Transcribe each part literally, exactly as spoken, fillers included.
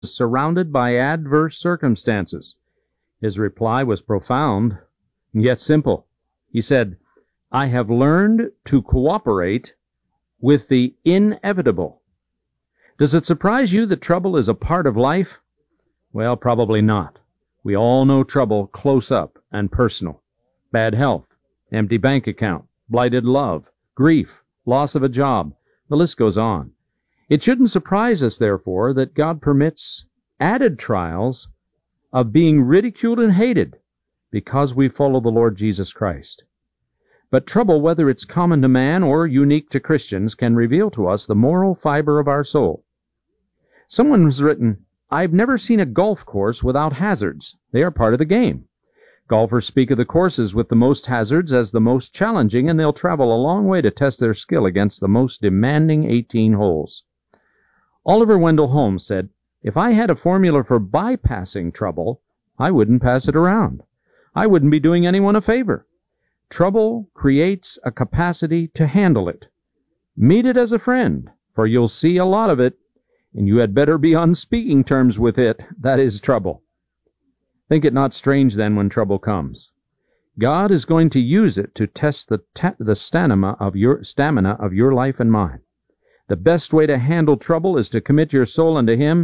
surrounded by adverse circumstances. His reply was profound, yet simple. He said, "I have learned to cooperate with the inevitable." Does it surprise you that trouble is a part of life? Well, probably not. We all know trouble close up and personal. Bad health, empty bank account, blighted love, grief, loss of a job. The list goes on. It shouldn't surprise us, therefore, that God permits added trials of being ridiculed and hated because we follow the Lord Jesus Christ. But trouble, whether it's common to man or unique to Christians, can reveal to us the moral fiber of our soul. Someone has written, "I've never seen a golf course without hazards. They are part of the game. Golfers speak of the courses with the most hazards as the most challenging, and they'll travel a long way to test their skill against the most demanding eighteen holes." Oliver Wendell Holmes said, "If I had a formula for bypassing trouble, I wouldn't pass it around. I wouldn't be doing anyone a favor. Trouble creates a capacity to handle it. Meet it as a friend, for you'll see a lot of it, and you had better be on speaking terms with it, that is trouble. Think it not strange, then, when trouble comes. God is going to use it to test the, ta- the stamina of your stamina of your life and mine. The best way to handle trouble is to commit your soul unto Him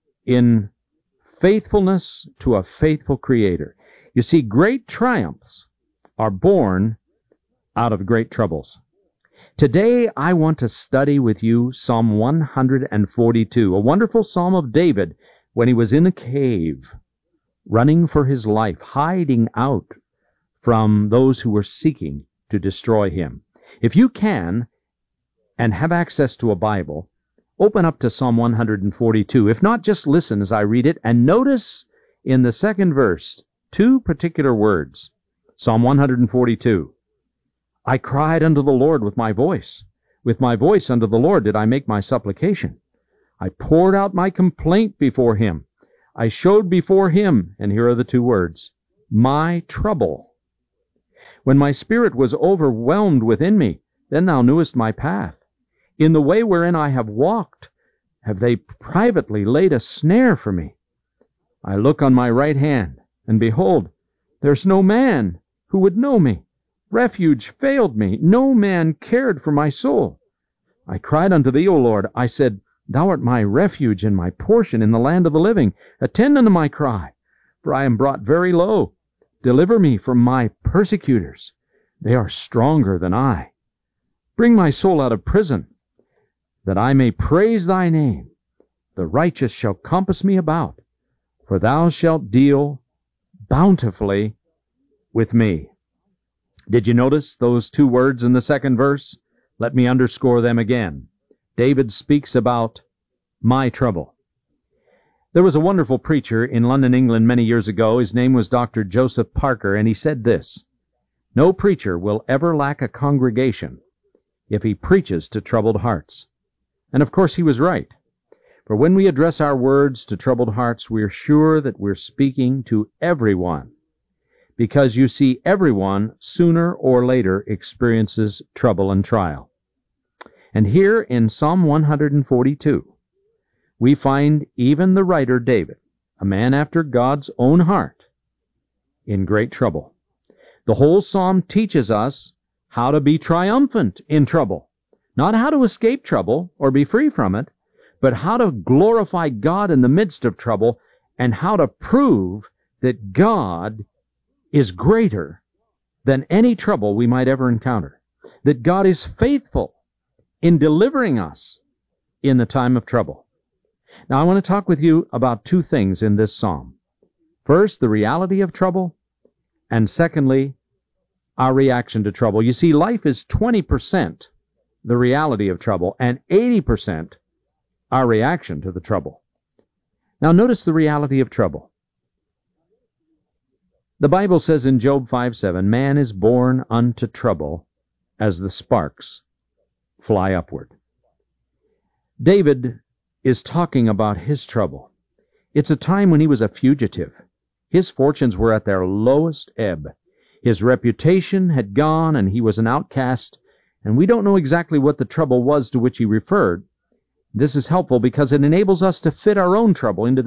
in faithfulness to a faithful Creator. You see, great triumphs are born out of great troubles. Today, I want to study with you Psalm one hundred forty-two, a wonderful psalm of David when he was in a cave, running for his life, hiding out from those who were seeking to destroy him. If you can, and have access to a Bible, open up to Psalm one hundred forty-two. If not, just listen as I read it, and notice in the second verse two particular words. Psalm one hundred forty-two. "I cried unto the Lord with my voice. With my voice unto the Lord did I make my supplication. I poured out my complaint before Him. I showed before Him," and here are the two words, "my trouble. When my spirit was overwhelmed within me, then thou knewest my path. In the way wherein I have walked, have they privately laid a snare for me. I look on my right hand, and behold, there's no man who would know me. Refuge failed me. No man cared for my soul. I cried unto thee, O Lord. I said, Thou art my refuge and my portion in the land of the living. Attend unto my cry, for I am brought very low. Deliver me from my persecutors. They are stronger than I. Bring my soul out of prison, that I may praise thy name. The righteous shall compass me about, for thou shalt deal bountifully with me." Did you notice those two words in the second verse? Let me underscore them again. David speaks about my trouble. There was a wonderful preacher in London, England, many years ago. His name was Doctor Joseph Parker, and he said this: "No preacher will ever lack a congregation if he preaches to troubled hearts." And of course he was right. For when we address our words to troubled hearts, we're sure that we're speaking to everyone. Because, you see, everyone, sooner or later, experiences trouble and trial. And here in Psalm one hundred forty-two, we find even the writer David, a man after God's own heart, in great trouble. The whole psalm teaches us how to be triumphant in trouble. Not how to escape trouble or be free from it, but how to glorify God in the midst of trouble, and how to prove that God is greater than any trouble we might ever encounter, that God is faithful in delivering us in the time of trouble. Now, I want to talk with you about two things in this psalm. First, the reality of trouble, and secondly, our reaction to trouble. You see, life is twenty percent the reality of trouble, and eighty percent our reaction to the trouble. Now, notice the reality of trouble. The Bible says in Job five seven, "Man is born unto trouble as the sparks fly upward." David is talking about his trouble. It's a time when he was a fugitive. His fortunes were at their lowest ebb. His reputation had gone, and he was an outcast, and we don't know exactly what the trouble was to which he referred. This is helpful because it enables us to fit our own trouble into